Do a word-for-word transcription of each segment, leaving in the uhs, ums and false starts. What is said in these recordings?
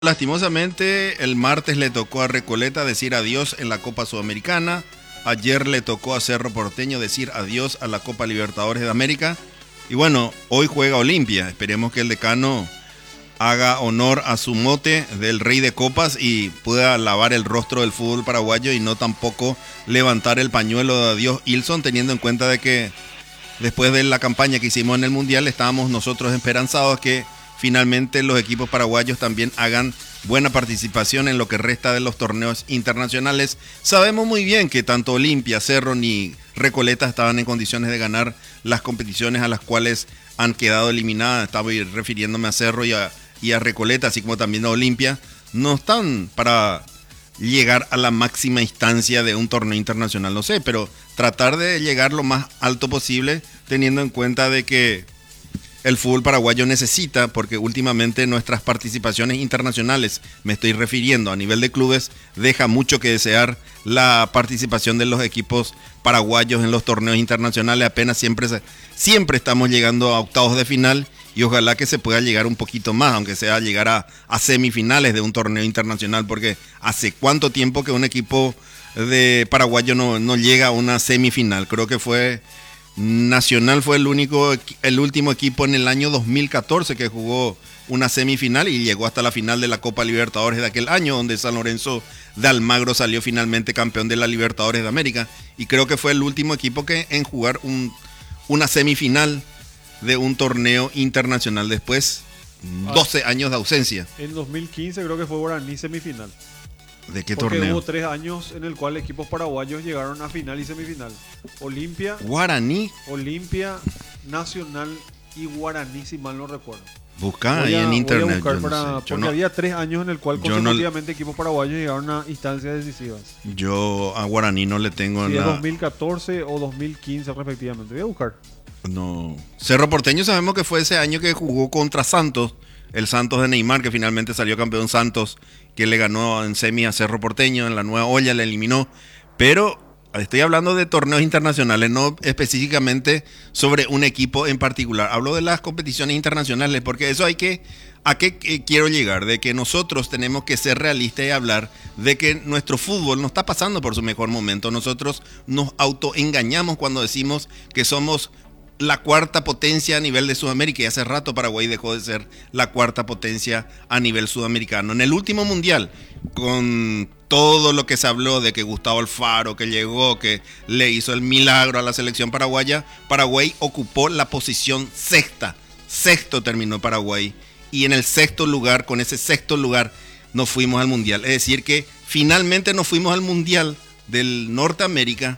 Lastimosamente, el martes le tocó a Recoleta decir adiós en la Copa Sudamericana. Ayer le tocó a Cerro Porteño decir adiós a la Copa Libertadores de América. Y bueno, hoy juega Olimpia. Esperemos que el decano haga honor a su mote del Rey de Copas y pueda lavar el rostro del fútbol paraguayo y no tampoco levantar el pañuelo de adiós Ilson, teniendo en cuenta de que después de la campaña que hicimos en el Mundial estábamos nosotros esperanzados que finalmente los equipos paraguayos también hagan buena participación en lo que resta de los torneos internacionales. Sabemos muy bien que tanto Olimpia, Cerro ni Recoleta estaban en condiciones de ganar las competiciones a las cuales han quedado eliminadas. Estaba refiriéndome a Cerro y a, y a Recoleta, así como también a Olimpia. No están para llegar a la máxima instancia de un torneo internacional, no sé, pero tratar de llegar lo más alto posible, teniendo en cuenta de que el fútbol paraguayo necesita, porque últimamente nuestras participaciones internacionales, me estoy refiriendo a nivel de clubes, deja mucho que desear la participación de los equipos paraguayos en los torneos internacionales. Apenas siempre, siempre estamos llegando a octavos de final y ojalá que se pueda llegar un poquito más, aunque sea llegar a, a semifinales de un torneo internacional, porque hace cuánto tiempo que un equipo de paraguayo no, no llega a una semifinal. Creo que fue Nacional fue el único, el último equipo en el año dos mil catorce que jugó una semifinal y llegó hasta la final de la Copa Libertadores de aquel año, donde San Lorenzo de Almagro salió finalmente campeón de la Libertadores de América, y creo que fue el último equipo que en jugar un, una semifinal de un torneo internacional después doce años de ausencia. En dos mil quince creo que fue Guaraní semifinal. ¿De qué Porque torneo? hubo tres años en el cual equipos paraguayos llegaron a final y semifinal. Olimpia, Guaraní. Olimpia, Nacional y Guaraní, si mal no recuerdo. Busca Voy ahí a- en voy a internet. buscar yo no para- sé. Yo porque no- había tres años en el cual yo no- consecutivamente equipos paraguayos llegaron a instancias decisivas. Yo a Guaraní no le tengo Si es nada. dos mil catorce o dos mil quince respectivamente. Voy a buscar. No. Cerro Porteño sabemos que fue ese año que jugó contra Santos, el Santos de Neymar, que finalmente salió campeón Santos, que le ganó en semi a Cerro Porteño, en la nueva olla le eliminó. Pero estoy hablando de torneos internacionales, no específicamente sobre un equipo en particular. Hablo de las competiciones internacionales, porque eso hay que... ¿A qué eh, quiero llegar? De que nosotros tenemos que ser realistas y hablar de que nuestro fútbol no está pasando por su mejor momento. Nosotros nos autoengañamos cuando decimos que somos la cuarta potencia a nivel de Sudamérica, y hace rato Paraguay dejó de ser la cuarta potencia a nivel sudamericano. En el último mundial, con todo lo que se habló de que Gustavo Alfaro, que llegó, que le hizo el milagro a la selección paraguaya, Paraguay ocupó la posición sexta. Sexto terminó Paraguay. Y en el sexto lugar, con ese sexto lugar, nos fuimos al mundial. Es decir que finalmente nos fuimos al mundial del Norteamérica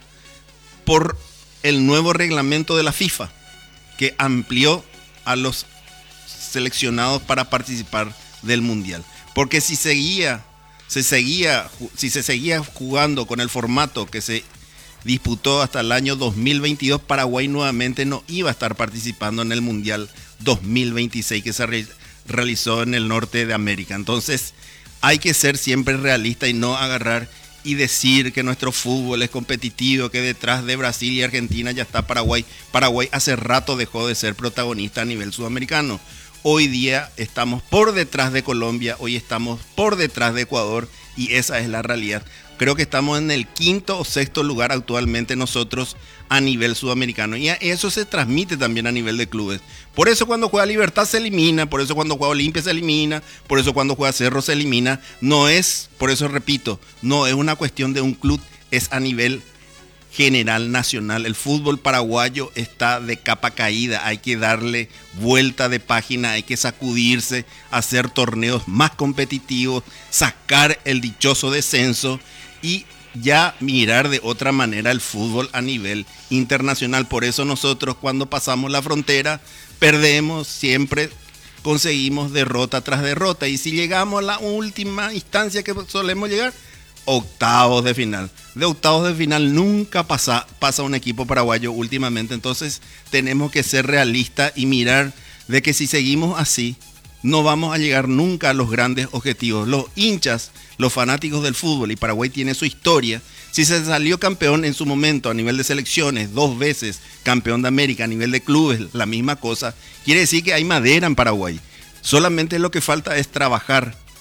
por el nuevo reglamento de la FIFA, que amplió a los seleccionados para participar del mundial. Porque si seguía, se seguía, si se seguía jugando con el formato que se disputó hasta el año dos mil veintidós, Paraguay nuevamente no iba a estar participando en el mundial dos mil veintiséis que se re- realizó en el norte de América. Entonces hay que ser siempre realista y no agarrar y decir que nuestro fútbol es competitivo, que detrás de Brasil y Argentina ya está Paraguay. Paraguay hace rato dejó de ser protagonista a nivel sudamericano. Hoy día estamos por detrás de Colombia, hoy estamos por detrás de Ecuador, y esa es la realidad. Creo que estamos en el quinto o sexto lugar actualmente nosotros a nivel sudamericano, y eso se transmite también a nivel de clubes. Por eso cuando juega Libertad se elimina, por eso cuando juega Olimpia se elimina, por eso cuando juega Cerro se elimina. No es, por eso repito, no es una cuestión de un club, es a nivel general nacional. El fútbol paraguayo está de capa caída, hay que darle vuelta de página, hay que sacudirse, hacer torneos más competitivos, sacar el dichoso descenso y ya mirar de otra manera el fútbol a nivel internacional. Por eso nosotros cuando pasamos la frontera perdemos, siempre conseguimos derrota tras derrota, y si llegamos a la última instancia que solemos llegar, octavos de final. De octavos de final nunca pasa, pasa un equipo paraguayo últimamente. Entonces tenemos que ser realistas y mirar de que si seguimos así no vamos a llegar nunca a los grandes objetivos. Los hinchas, los fanáticos del fútbol, y Paraguay tiene su historia. Si se salió campeón en su momento a nivel de selecciones, dos veces campeón de América a nivel de clubes, la misma cosa, quiere decir que hay madera en Paraguay. Solamente lo que falta es trabajar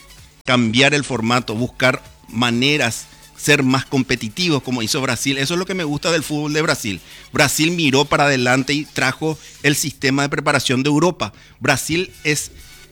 cambiar el formato, buscar maneras, ser más competitivos como hizo Brasil. Eso es lo que me gusta del fútbol de Brasil. Brasil miró para adelante y trajo el sistema de preparación de Europa. Brasil es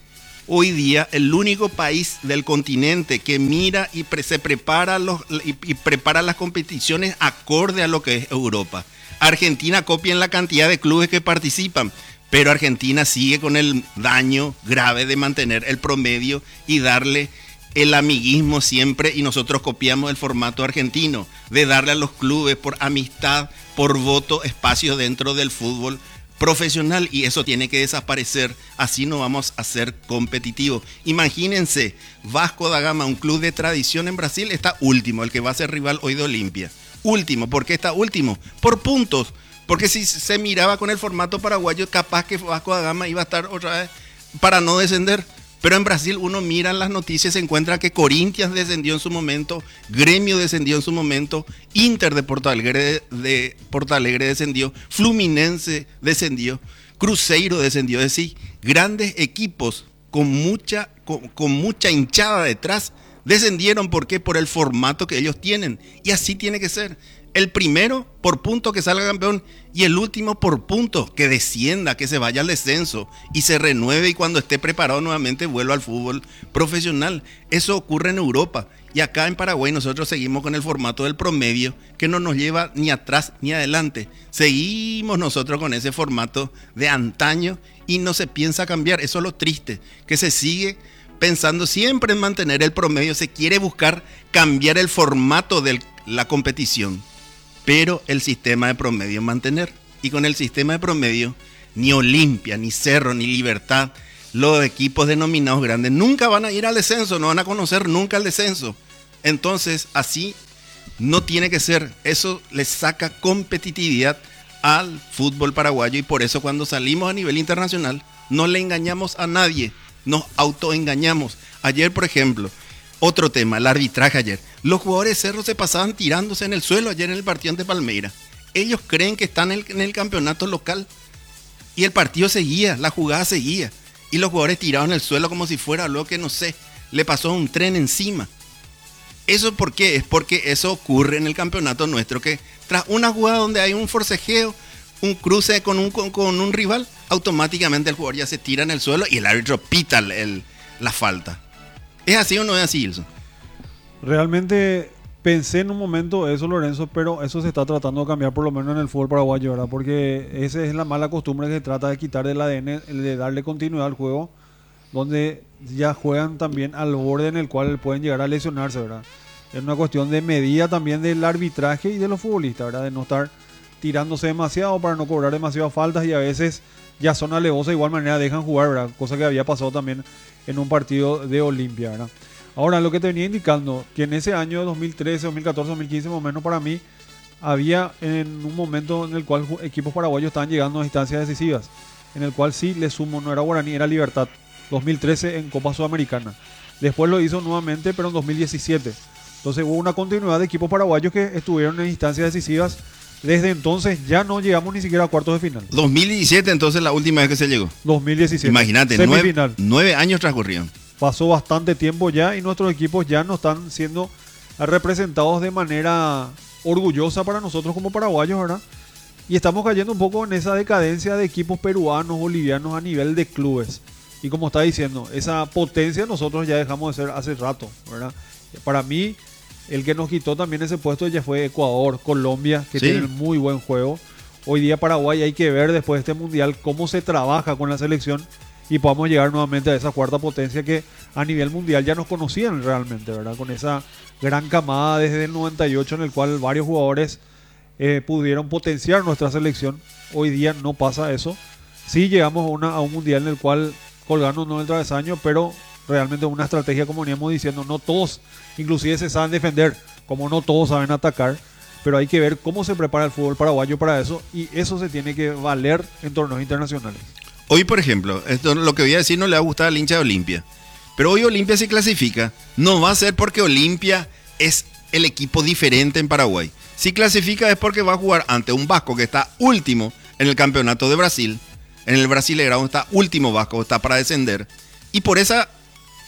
hoy día el único país del continente que mira y pre- se prepara, los, y, y prepara las competiciones acorde a lo que es Europa. Argentina copia en la cantidad de clubes que participan, pero Argentina sigue con el daño grave de mantener el promedio y darle el amiguismo siempre, y nosotros copiamos el formato argentino de darle a los clubes por amistad, por voto, espacio dentro del fútbol profesional, y eso tiene que desaparecer. Así no vamos a ser competitivos. Imagínense, Vasco da Gama, un club de tradición en Brasil, está último, el que va a ser rival hoy de Olimpia. Último, ¿por qué está último? Por puntos, porque si se miraba con el formato paraguayo, capaz que Vasco da Gama iba a estar otra vez para no descender. Pero en Brasil uno mira en las noticias, se encuentra que Corinthians descendió en su momento, Gremio descendió en su momento, Inter de Porto Alegre, de Porto Alegre descendió, Fluminense descendió, Cruzeiro descendió. Es decir, grandes equipos con mucha, con, con mucha hinchada detrás descendieron. ¿Por qué? Por el formato que ellos tienen. Y así tiene que ser. El primero por punto que salga campeón y el último por punto que descienda, que se vaya al descenso y se renueve, y cuando esté preparado nuevamente vuelva al fútbol profesional. Eso ocurre en Europa, y acá en Paraguay nosotros seguimos con el formato del promedio, que no nos lleva ni atrás ni adelante. Seguimos nosotros con ese formato de antaño y no se piensa cambiar. Eso es lo triste, que se sigue pensando siempre en mantener el promedio. Se quiere buscar cambiar el formato de la competición, pero el sistema de promedio mantener. Y con el sistema de promedio, ni Olimpia, ni Cerro, ni Libertad, los equipos denominados grandes, nunca van a ir al descenso, no van a conocer nunca el descenso. Entonces, así no tiene que ser. Eso le saca competitividad al fútbol paraguayo, y por eso cuando salimos a nivel internacional no le engañamos a nadie, nos autoengañamos. Ayer, por ejemplo, otro tema, el arbitraje ayer. Los jugadores de Cerro se pasaban tirándose en el suelo ayer en el partido ante Palmeiras. Ellos creen que están en el, en el campeonato local, y el partido seguía, la jugada seguía, y los jugadores tirados en el suelo como si fuera algo que, no sé, le pasó un tren encima. ¿Eso por qué? Es porque eso ocurre en el campeonato nuestro, que tras una jugada donde hay un forcejeo, un cruce con un, con, con un rival, automáticamente el jugador ya se tira en el suelo y el árbitro pita el, el, la falta. ¿Es así o no es así, Ilson? Realmente pensé en un momento eso, Lorenzo, pero eso se está tratando de cambiar, por lo menos en el fútbol paraguayo, ¿verdad? Porque esa es la mala costumbre que se trata de quitar del A D N, de darle continuidad al juego, donde ya juegan también al borde en el cual pueden llegar a lesionarse, ¿verdad? Es una cuestión de medida también del arbitraje y de los futbolistas, ¿verdad? De no estar tirándose demasiado para no cobrar demasiadas faltas, y a veces ya son alevosas, de igual manera dejan jugar, ¿verdad? Cosa que había pasado también en un partido de Olimpia, ¿verdad? Ahora, lo que te venía indicando, que en ese año de dos mil trece, dos mil catorce, dos mil quince, más o menos, para mí, había en un momento en el cual equipos paraguayos estaban llegando a instancias decisivas, en el cual sí le sumo, no era Guaraní, era Libertad, dos mil trece en Copa Sudamericana. Después lo hizo nuevamente, pero en dos mil diecisiete. Entonces hubo una continuidad de equipos paraguayos que estuvieron en instancias decisivas. Desde entonces ya no llegamos ni siquiera a cuartos de final. dos mil diecisiete, entonces, la última vez que se llegó. dos mil diecisiete. Imagínate, nueve, nueve años transcurrieron. Pasó bastante tiempo ya, y nuestros equipos ya no están siendo representados de manera orgullosa para nosotros como paraguayos, ¿verdad? Y estamos cayendo un poco en esa decadencia de equipos peruanos, bolivianos a nivel de clubes. Y como está diciendo, esa potencia nosotros ya dejamos de ser hace rato, ¿verdad? Para mí, el que nos quitó también ese puesto ya fue Ecuador, Colombia, que sí tienen muy buen juego. Hoy día Paraguay, hay que ver después de este mundial cómo se trabaja con la selección y podamos llegar nuevamente a esa cuarta potencia que a nivel mundial ya nos conocían realmente, ¿verdad? Con esa gran camada desde el noventa y ocho en el cual varios jugadores eh, pudieron potenciar nuestra selección. Hoy día no pasa eso. Sí llegamos a, una, a un mundial en el cual colgarnos no el travesaño, pero realmente una estrategia, como veníamos diciendo, no todos inclusive se saben defender, como no todos saben atacar, pero hay que ver cómo se prepara el fútbol paraguayo para eso, y eso se tiene que valer en torneos internacionales. Hoy, por ejemplo, esto, lo que voy a decir no le va a gustar al hincha de Olimpia, pero hoy Olimpia se clasifica, no va a ser porque Olimpia es el equipo diferente en Paraguay. Si clasifica es porque va a jugar ante un Vasco que está último en el campeonato de Brasil, en el Brasileirão está último Vasco, está para descender, y por esa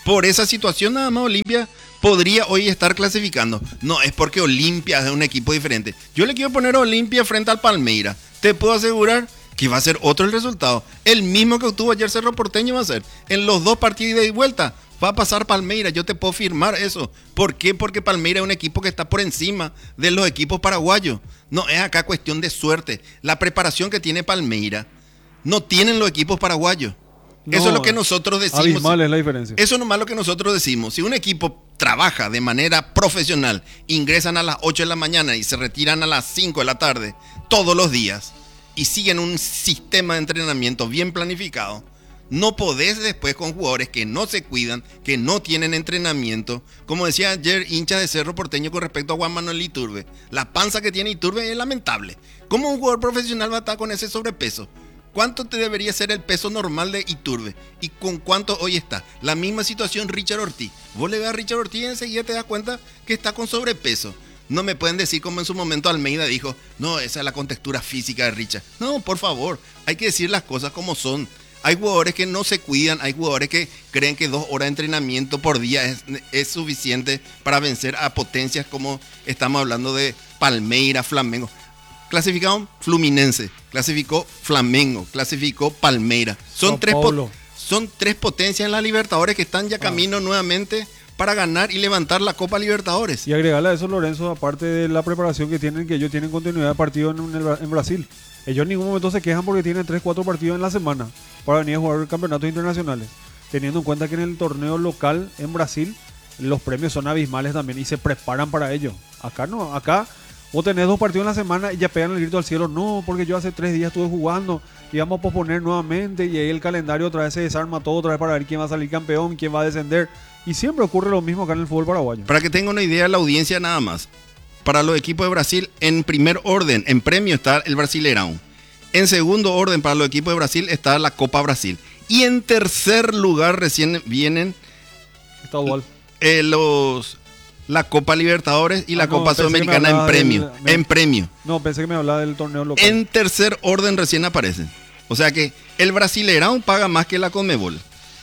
Por esa situación nada más Olimpia podría hoy estar clasificando. No, es porque Olimpia es un equipo diferente. Yo le quiero poner a Olimpia frente al Palmeiras. Te puedo asegurar que va a ser otro el resultado. El mismo que obtuvo ayer Cerro Porteño va a ser. En los dos partidos de ida y vuelta va a pasar Palmeiras. Yo te puedo firmar eso. ¿Por qué? Porque Palmeiras es un equipo que está por encima de los equipos paraguayos. No es acá cuestión de suerte. La preparación que tiene Palmeiras no tienen los equipos paraguayos. No, eso es lo que nosotros decimos. Abismal es la diferencia. Eso nomás lo que nosotros decimos. Si un equipo trabaja de manera profesional, ingresan a las ocho de la mañana y se retiran a las cinco de la tarde todos los días y siguen un sistema de entrenamiento bien planificado, no podés después con jugadores que no se cuidan, que no tienen entrenamiento. Como decía ayer hincha de Cerro Porteño con respecto a Juan Manuel Iturbe, la panza que tiene Iturbe es lamentable. ¿Cómo un jugador profesional va a estar con ese sobrepeso? ¿Cuánto te debería ser el peso normal de Iturbe? ¿Y con cuánto hoy está? La misma situación Richard Ortiz. Vos le ves a Richard Ortiz y enseguida te das cuenta que está con sobrepeso. No me pueden decir como en su momento Almeida dijo, no, esa es la contextura física de Richard. No, por favor, hay que decir las cosas como son. Hay jugadores que no se cuidan, hay jugadores que creen que dos horas de entrenamiento por día es, es suficiente para vencer a potencias como estamos hablando de Palmeiras, Flamengo. Clasificado Fluminense, clasificó Flamengo, clasificó Palmeiras. Son, tres, po- son tres potencias en la Libertadores que están ya camino ah. nuevamente para ganar y levantar la Copa Libertadores. Y agregarle a eso, Lorenzo, aparte de la preparación que tienen, que ellos tienen continuidad de partido en, en, en Brasil. Ellos en ningún momento se quejan porque tienen tres cuatro partidos en la semana para venir a jugar campeonatos internacionales. Teniendo en cuenta que en el torneo local en Brasil los premios son abismales también y se preparan para ello. Acá no, acá... Vos tenés dos partidos en la semana y ya pegan el grito al cielo. No, porque yo hace tres días estuve jugando y vamos a posponer nuevamente. Y ahí el calendario otra vez se desarma todo, otra vez para ver quién va a salir campeón, quién va a descender. Y siempre ocurre lo mismo acá en el fútbol paraguayo. Para que tenga una idea la audiencia nada más. Para los equipos de Brasil, en primer orden, en premio está el Brasileirão. En segundo orden, para los equipos de Brasil está la Copa Brasil. Y en tercer lugar recién vienen está igual. Eh, los... la Copa Libertadores y la ah, no, Copa Sudamericana en premio, del, me, en premio. No, pensé que me hablaba del torneo local. En tercer orden recién aparecen. O sea que el Brasileirão paga más que la Conmebol.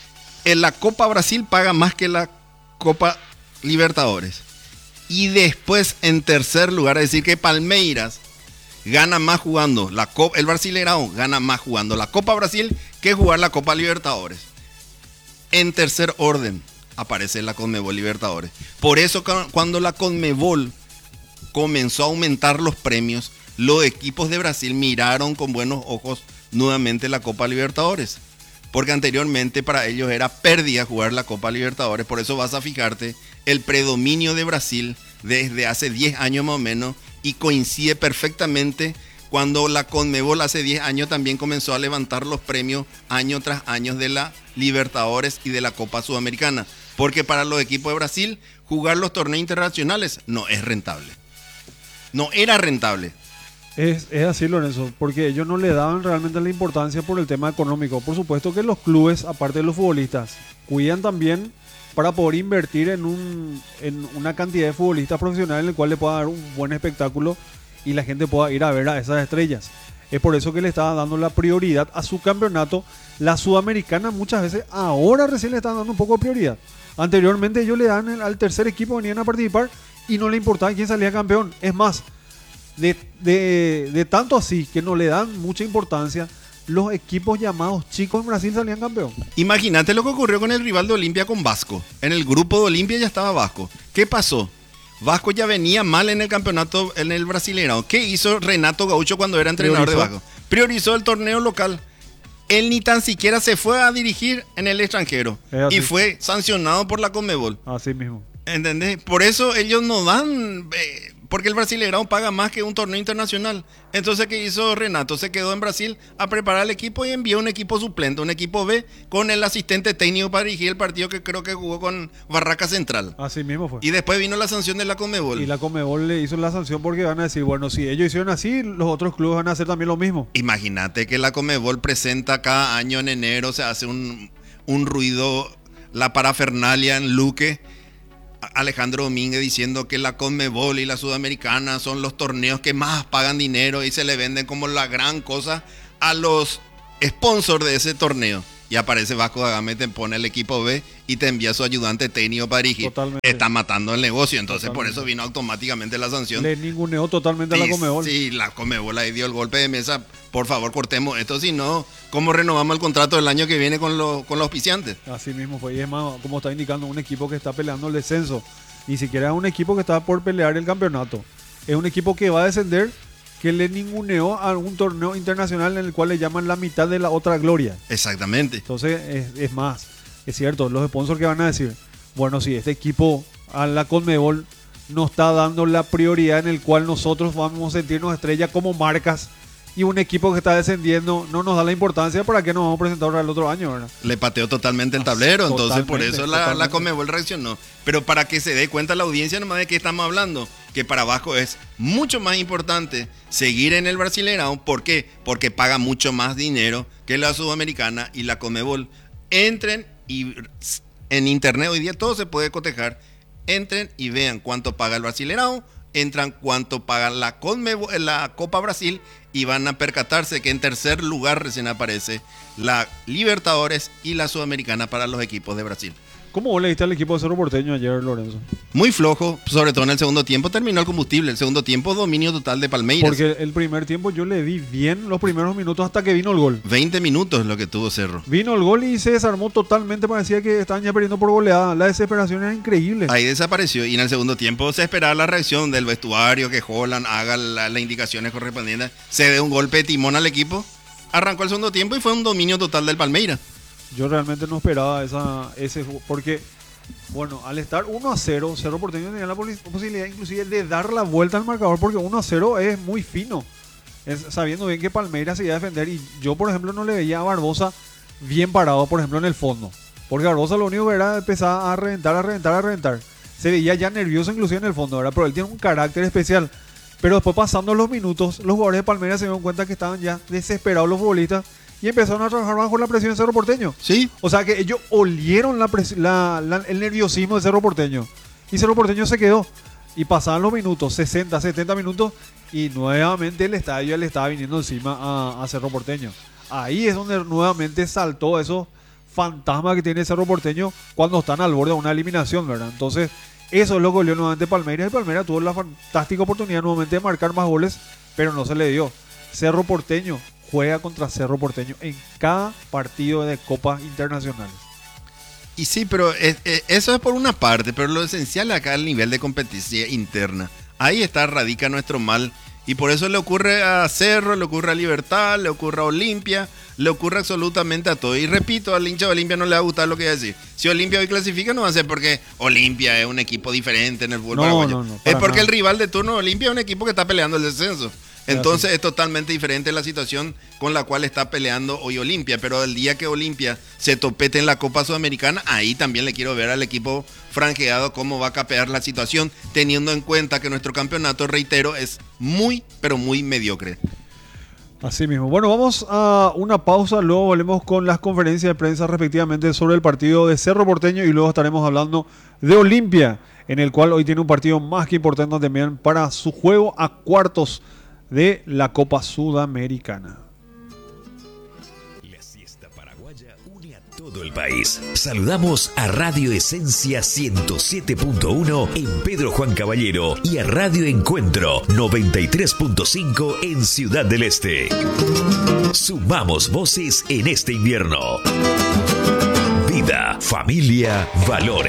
En la Copa Brasil paga más que la Copa Libertadores. Y después en tercer lugar, es decir que Palmeiras gana más jugando la Copa, el Brasileirão gana más jugando la Copa Brasil que jugar la Copa Libertadores. En tercer orden aparece la Conmebol Libertadores. Por eso cuando la Conmebol comenzó a aumentar los premios, los equipos de Brasil miraron con buenos ojos nuevamente la Copa Libertadores. Porque anteriormente para ellos era pérdida jugar la Copa Libertadores. Por eso vas a fijarte el predominio de Brasil desde hace diez años más o menos, y coincide perfectamente cuando la Conmebol hace diez años también comenzó a levantar los premios año tras año de la Libertadores y de la Copa Sudamericana. Porque para los equipos de Brasil, jugar los torneos internacionales no es rentable. No era rentable. Es, es así, Lorenzo, porque ellos no le daban realmente la importancia por el tema económico. Por supuesto que los clubes, aparte de los futbolistas, cuidan también para poder invertir en, un, en una cantidad de futbolistas profesionales en el cual le pueda dar un buen espectáculo y la gente pueda ir a ver a esas estrellas. Es por eso que le estaba dando la prioridad a su campeonato. La Sudamericana muchas veces ahora recién le están dando un poco de prioridad. Anteriormente ellos le dan el, al tercer equipo, venían a participar y no le importaba quién salía campeón. Es más, de, de, de tanto así que no le dan mucha importancia, los equipos llamados chicos en Brasil salían campeón. Imagínate lo que ocurrió con el rival de Olimpia con Vasco. En el grupo de Olimpia ya estaba Vasco. ¿Qué pasó? Vasco ya venía mal en el campeonato, en el Brasileirão. ¿Qué hizo Renato Gaúcho cuando era entrenador Priorizó. de Vasco? Priorizó el torneo local. Él ni tan siquiera se fue a dirigir en el extranjero. Y fue sancionado por la Conmebol. Así mismo. ¿Entendés? Por eso ellos no dan... Eh, porque el Brasileirão paga más que un torneo internacional. Entonces, ¿qué hizo Renato? Se quedó en Brasil a preparar el equipo y envió un equipo suplente, un equipo B, con el asistente técnico para dirigir el partido que creo que jugó con Barraca Central. Así mismo fue. Y después vino la sanción de la Conmebol. Y la Conmebol le hizo la sanción porque van a decir, bueno, si ellos hicieron así, los otros clubes van a hacer también lo mismo. Imagínate que la Conmebol presenta cada año en enero, se hace un, un ruido, la parafernalia en Luque. Alejandro Domínguez diciendo que la Conmebol y la Sudamericana son los torneos que más pagan dinero y se le venden como la gran cosa a los sponsors de ese torneo. y aparece Vasco da Gama y te pone el equipo B y te envía su ayudante técnico para dirigir. Totalmente. Está matando el negocio, entonces Totalmente. por eso vino automáticamente la sanción. Le ninguneó totalmente a la Sí, Conmebol. Sí, la Conmebol ahí dio el golpe de mesa. Por favor, cortemos esto, si no, ¿cómo renovamos el contrato del año que viene con, los con los auspiciantes? Así mismo fue. Y es más, como está indicando, un equipo que está peleando el descenso. Ni siquiera es un equipo que está por pelear el campeonato. Es un equipo que va a descender, que le ninguneó a un torneo internacional en el cual le llaman la mitad de la otra gloria. Exactamente. Entonces, es, es más, es cierto, los sponsors que van a decir, bueno, si este equipo a la Conmebol nos está dando la prioridad en el cual nosotros vamos a sentirnos estrella como marcas, y un equipo que está descendiendo no nos da la importancia, ¿para qué nos vamos a presentar ahora el otro año, verdad? Le pateó totalmente el tablero, Totalmente, entonces por eso la, la totalmente. Conmebol reaccionó. Pero para que se dé cuenta la audiencia nomás de qué estamos hablando, que para Vasco es mucho más importante seguir en el Brasileirão. ¿Por qué? Porque paga mucho más dinero que la Sudamericana y la Conmebol. Entren y en internet hoy día todo se puede cotejar. Entren y vean cuánto paga el Brasileirão, entran cuánto paga la Conmebol, la Copa Brasil, y van a percatarse que en tercer lugar recién aparece la Libertadores y la Sudamericana para los equipos de Brasil. ¿Cómo vos le diste al equipo de Cerro Porteño ayer, Lorenzo? Muy flojo, sobre todo en el segundo tiempo, terminó el combustible. El segundo tiempo, dominio total de Palmeiras. Porque el primer tiempo yo le vi bien los primeros minutos hasta que vino el gol. veinte minutos lo que tuvo Cerro. Vino el gol y se desarmó totalmente, parecía que estaban ya perdiendo por goleada. La desesperación era increíble. Ahí desapareció y en el segundo tiempo se esperaba la reacción del vestuario, que Holland haga las la indicaciones correspondientes, se dé un golpe de timón al equipo. Arrancó el segundo tiempo y fue un dominio total del Palmeiras. Yo realmente no esperaba esa, ese ju- porque, bueno, al estar uno a cero, Cerro Porteño tenía la poli- posibilidad inclusive de dar la vuelta al marcador, porque uno a cero es muy fino, es, sabiendo bien que Palmeiras se iba a defender. Y yo, por ejemplo, no le veía a Barbosa bien parado, por ejemplo, en el fondo, porque Barbosa lo único que era empezar a reventar, a reventar, a reventar. Se veía ya nervioso inclusive en el fondo, ¿verdad? Pero él tiene un carácter especial. Pero después, pasando los minutos, los jugadores de Palmeiras se dieron cuenta que estaban ya desesperados los futbolistas y empezaron a trabajar bajo la presión de Cerro Porteño. Sí. O sea que ellos olieron la pres- la- la- el nerviosismo de Cerro Porteño. Y Cerro Porteño se quedó. Y pasaban los minutos, sesenta, setenta minutos, y nuevamente el estadio le estaba viniendo encima a, a Cerro Porteño. Ahí es donde nuevamente saltó esos fantasmas que tiene Cerro Porteño cuando están al borde de una eliminación, ¿verdad? Entonces, eso es lo que olió nuevamente Palmeiras. Y Palmeiras tuvo la fantástica oportunidad nuevamente de marcar más goles, pero no se le dio. Cerro Porteño juega contra Cerro Porteño en cada partido de Copas Internacionales. Y sí, pero es- es- eso es por una parte, pero lo esencial acá es el nivel de competencia interna. Ahí está, radica nuestro mal. Y por eso le ocurre a Cerro, le ocurre a Libertad, le ocurre a Olimpia, le ocurre absolutamente a todo. Y repito, al hincha de Olimpia no le va a gustar lo que voy a decir. Si Olimpia hoy clasifica, no va a ser porque Olimpia es un equipo diferente en el fútbol No, paraguayo. no, no, es para porque nada. el rival de turno de Olimpia es un equipo que está peleando el descenso. Entonces es totalmente diferente la situación con la cual está peleando hoy Olimpia. Pero el día que Olimpia se topete en la Copa Sudamericana, ahí también le quiero ver al equipo franjeado cómo va a capear la situación, teniendo en cuenta que nuestro campeonato, reitero, es muy, pero muy mediocre. Así mismo. Bueno, vamos a una pausa, luego volvemos con las conferencias de prensa respectivamente sobre el partido de Cerro Porteño y luego estaremos hablando de Olimpia, en el cual hoy tiene un partido más que importante también para su juego a cuartos de la Copa Sudamericana. La siesta paraguaya une a todo el país. Saludamos a Radio Esencia ciento siete punto uno en Pedro Juan Caballero y a Radio Encuentro noventa y tres punto cinco en Ciudad del Este. Sumamos voces en este invierno. Vida, familia, valores.